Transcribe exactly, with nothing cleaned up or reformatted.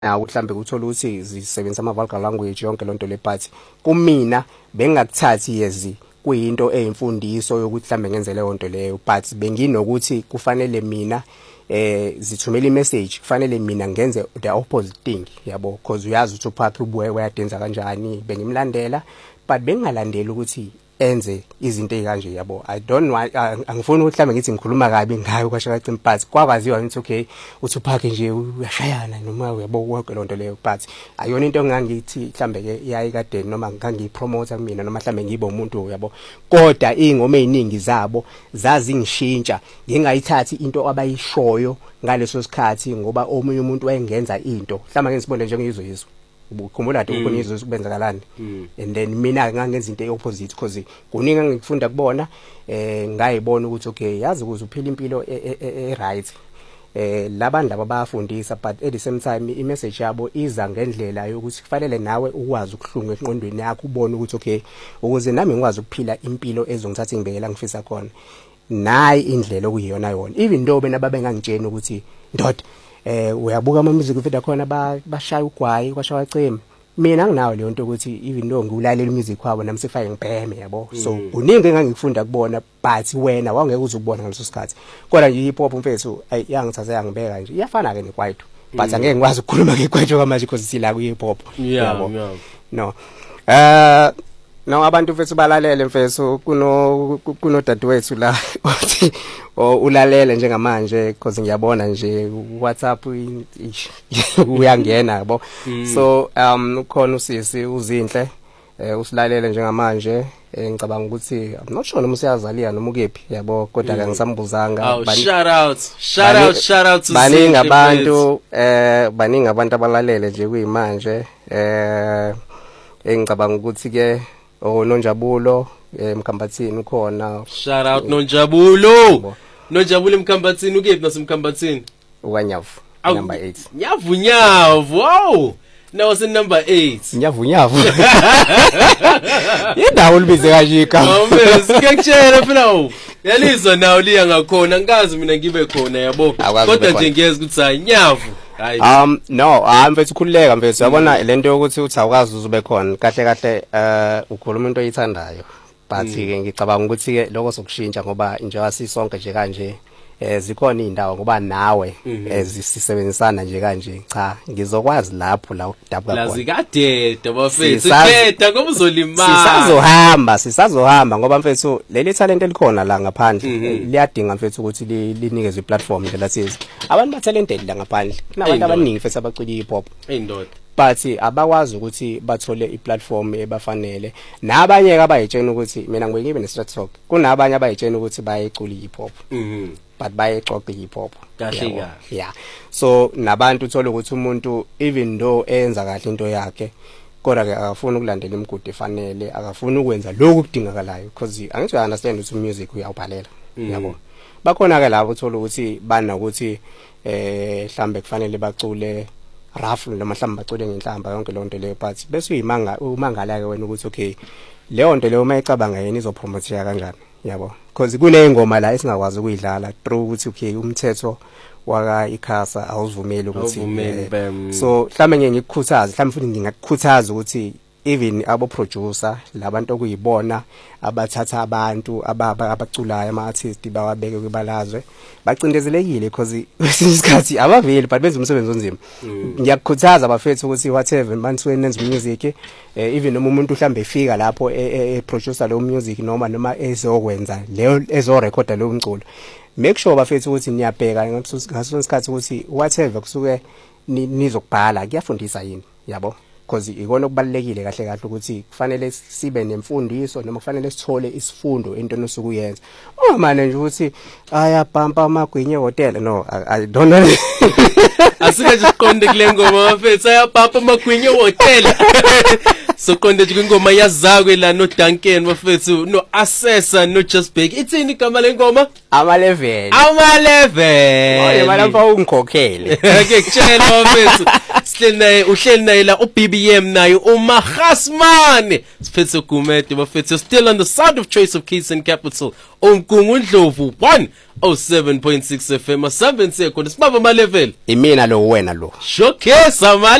nawo mhlambe uthola ukuthi zisebenzisa ama vulgar language yonke lonto le but kumina bengakuthathi yezi kuyinto eyimfundiso yokuthi mhlambe ngenze leyo nto leyo but benginokuthi kufanele mina eh zithumela imessage kufanele mina ngenze the opposite thing yabo because uyazi ukuthi uPac ubuye wayadenza kanjani bengimlandela but bengalandeli ukuthi enze izinto ezikanje yabo I don't want angifuni ukuthi mhlambe ngithi ngikhuluma kabi ngayo kwashaka Cimpatsi kwakwaziwa ukuthi okay uthi uPac nje uyashayana noma uyabo wonke lonto leyo but ayona into engangithi mhlambe ke iyayikade noma ngangipromote kumina noma mhlambe ngibe umuntu yabo kodwa ingoma eziningi zabo zazi ngishintsha ngingayithathi into abayishoyo ngaleso sikhathi ngoba omunye umuntu wayengenza into mhlambe ngisibone njengezwe izwe ukukhumbula ukuthi ukhona izwe ukubenzakalani and then mina ngangenza into eopposite because kuningi ngikufunda kubona eh ngayibona ukuthi okay yazi ukuze uphile impilo e right eh labantu laba bayafundisa but at the same time i message yabo iza ngendlela yokuthi kufanele nawe ukwazi ukuhlunga enqondweni yakho ubone ukuthi okay ukuze nami ngikwazi ukuphila impilo ezongithatha ngibekela ngifisa khona nayi indlela okuyiyona yona even though bena babengangitshena ukuthi ndoda eh uyabuka ama music video khona bashaya ugwayi kwashaya cema mina nginawo leyo nto ukuthi even though ngiwulalela music wabo nami sifake ngibheme yabo so kuningi engangikufunda kubona but wena wangeke uzukubona ngaleso sikhathi kodwa nje hip hop mfethu ayangithatha yangibeka nje iyafana ke nekwaito but angeke ngikwazi ukukhuluma ngekwaito kamanje because sila ku hip hop yabo no eh no abantu mfethu balalele mfethu kuno kuno dadewethu la uthi ulalele njengamanje because ngiyabona nje WhatsApp uyangena yabo so um ukhona usisi uzinhle usilalele njengamanje ngicabanga ukuthi I'm not sure noma usiyazalia noma ukephi yabo kodwa ke ngisambuzanga shout out shout out shout out to baningi abantu eh baningi abantu abalalele nje kuyimanje eh engicabanga ukuthi ke oh Nonjabulo eMkhambathini ukhona shout out Nonjabulo Nonjabulo eMkhambathini ukephi nasemkhambathini ukanyavu number eight nyavu nyavu wow now is number eight nyavu nyavu indawo libize kanje igama mama sikekutshela phela yalizwa nawo liya ngakhona ngikazi mina ngibe khona yabo kodwa nje ngiyeza ukuthi hayi nyavu um no ah mfethu khulileka mfethu yabona lento yokuthi uthi awukazi uzube khona kahle kahle eh ukhuluma into oyithandayo but ke ngicabanga ukuthi ke lokho sokushintsha ngoba njengoba sisonke nje kanje eh zikhona indawo ngoba nawe ezisebenzisana nje kanje cha ngizokwazi lapho la ukudabuka khona lazikadeda bafethu khetha ngoba uzolimala sisazohamba sisazohamba ngoba mfethu leli talent elikhona la ngaphandle liyadinga mfethu ukuthi linikeze iplatform nje lathi abantu ba talented la ngaphandle kunabantu abaningi mfethu abaculi hip hop eyindoda but abakwazi ukuthi bathole iplatform ebafanele nabanye abayitshena ukuthi mina ngibe ne straight talk kunabanye abayitshena ukuthi bayecula hip hop mhm but bayexoxa hip hop kahle yeah so nabantu uthola ukuthi umuntu even though enza kahle into yakhe kodwa ke akafuni ukulandela imigudu efanele akafuni ukwenza lokhu kudingakalayo because angithi uya understand ukuthi music uyawubhalela yabo bakhona ke labo uthola ukuthi bana ukuthi eh mhlambe kufanele bacule rough noma mhlambe bacule ngenhlamba yonke lonto leyo but bese uyimanga umangala ke wena ukuthi okay leyo nto leyo mayicabanga yena izopromote kanjani yabo because kune ingoma la esingakwazi ukuyidlala through ukuthi okay umthetho waka ikhasa awuvumeli ukuthi so mhlambe ngikukhuthaza mhlambe futhi ngingakukhuthaza ukuthi even abo producer labantu okuyibona abathatha abantu abaculayo ama artists bawabeke kwibalazwe bacindezelekile because isikhathi abaveli but benza umsebenzi onzima ngiyakukhuthaza abafethu ukuthi whatever bantu enenza music even noma umuntu mhlambe efika lapho e producer lo music noma noma ezokwenza leyo ezo recorder lo mculo make sure bafethu ukuthi niyabheka ngaso isikhathi ukuthi whatever kusuke nizokubhala kuyafundisa yini yabo because ikona okubalekile kahle kahle ukuthi kufanele sibe nemfundiso noma kufanele sithole isifundo into nosuku uyenza oh manje nje ukuthi aya pampa amagwinye hotel no I don't know asike nje siqonde kule ngoma mfethu aya pampa amagwinye hotel So konde nje ingoma yazakwe la no Duncan bafethu no Assessor no Just Big. Ithini igama lengoma? Ama level. Ama level. Oye balapha ungikhokhele. Ake kutshela bafethu. Sihleli naye uhleli naye la u B B M naye uMahasmane. Siphethe Gumede bafethu still on the sound of choice of Keys and Capital. Umgungu Ndlovu one oh seven point six F M asambe nse khona sibaba ama level. Imina lo wena lo. Showcase ama